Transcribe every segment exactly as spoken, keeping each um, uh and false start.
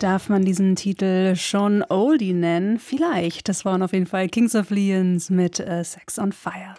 Darf man diesen Titel schon Oldie nennen? Vielleicht. Das waren auf jeden Fall Kings of Leon mit äh, Sex on Fire.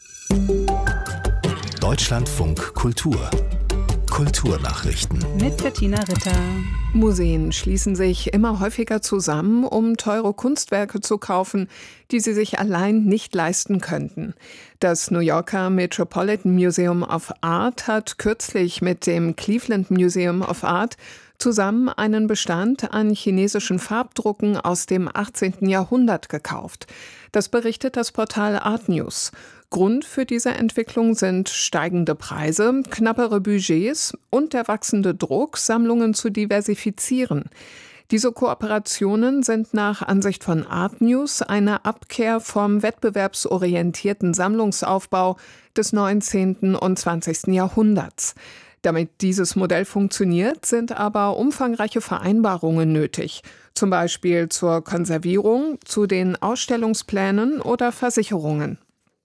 Deutschlandfunk Kultur. Kulturnachrichten. Mit Bettina Ritter. Museen schließen sich immer häufiger zusammen, um teure Kunstwerke zu kaufen, die sie sich allein nicht leisten könnten. Das New Yorker Metropolitan Museum of Art hat kürzlich mit dem Cleveland Museum of Art zusammen einen Bestand an chinesischen Farbdrucken aus dem achtzehnten Jahrhundert gekauft. Das berichtet das Portal Art News. Grund für diese Entwicklung sind steigende Preise, knappere Budgets und der wachsende Druck, Sammlungen zu diversifizieren. Diese Kooperationen sind nach Ansicht von Art News eine Abkehr vom wettbewerbsorientierten Sammlungsaufbau des neunzehnten und zwanzigsten Jahrhunderts. Damit dieses Modell funktioniert, sind aber umfangreiche Vereinbarungen nötig, zum Beispiel zur Konservierung, zu den Ausstellungsplänen oder Versicherungen.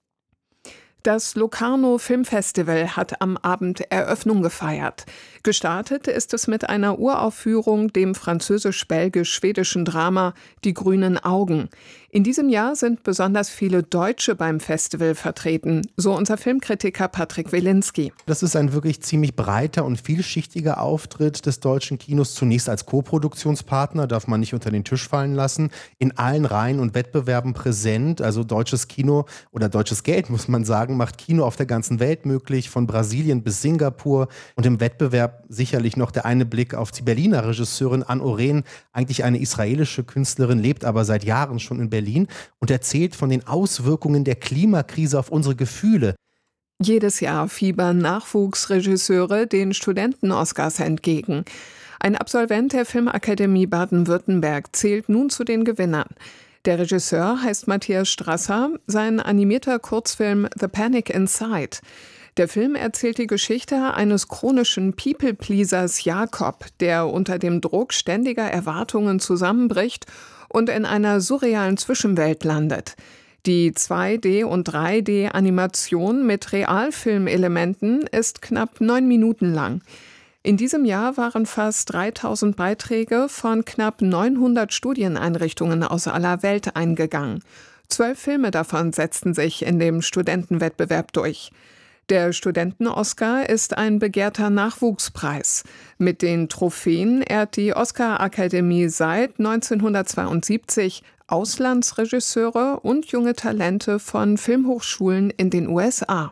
Das Locarno Filmfestival hat am Abend Eröffnung gefeiert. Gestartet ist es mit einer Uraufführung, dem französisch-belgisch-schwedischen Drama Die grünen Augen. In diesem Jahr sind besonders viele Deutsche beim Festival vertreten, so unser Filmkritiker Patrick Wilinski. Das ist ein wirklich ziemlich breiter und vielschichtiger Auftritt des deutschen Kinos. Zunächst als Co-Produktionspartner, darf man nicht unter den Tisch fallen lassen, in allen Reihen und Wettbewerben präsent. Also deutsches Kino oder deutsches Geld, muss man sagen, macht Kino auf der ganzen Welt möglich, von Brasilien bis Singapur. Und im Wettbewerb sicherlich noch der eine Blick auf die Berliner Regisseurin Anne Oren, eigentlich eine israelische Künstlerin, lebt aber seit Jahren schon in Berlin und erzählt von den Auswirkungen der Klimakrise auf unsere Gefühle. Jedes Jahr fiebern Nachwuchsregisseure den Studenten-Oscars entgegen. Ein Absolvent der Filmakademie Baden-Württemberg zählt nun zu den Gewinnern. Der Regisseur heißt Matthias Strasser, sein animierter Kurzfilm The Panic Inside. Der Film erzählt die Geschichte eines chronischen People-Pleasers Jakob, der unter dem Druck ständiger Erwartungen zusammenbricht und in einer surrealen Zwischenwelt landet. Die zwei D- und drei D-Animation mit Realfilmelementen ist knapp neun Minuten lang. In diesem Jahr waren fast dreitausend Beiträge von knapp neunhundert Studieneinrichtungen aus aller Welt eingegangen. Zwölf Filme davon setzten sich in dem Studentenwettbewerb durch. Der Studenten-Oscar ist ein begehrter Nachwuchspreis. Mit den Trophäen ehrt die Oscar-Akademie seit neunzehnhundertzweiundsiebzig Auslandsregisseure und junge Talente von Filmhochschulen in den U S A.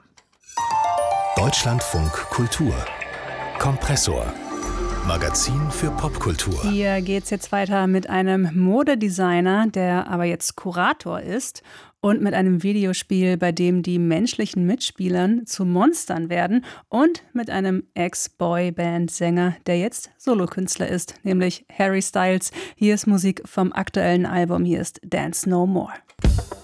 Deutschlandfunk Kultur. Kompressor. Magazin für Popkultur. Hier geht's jetzt weiter mit einem Modedesigner, der aber jetzt Kurator ist, und mit einem Videospiel, bei dem die menschlichen Mitspielern zu Monstern werden, und mit einem Ex-Boyband-Sänger, der jetzt Solokünstler ist, nämlich Harry Styles. Hier ist Musik vom aktuellen Album, hier ist Dance No More.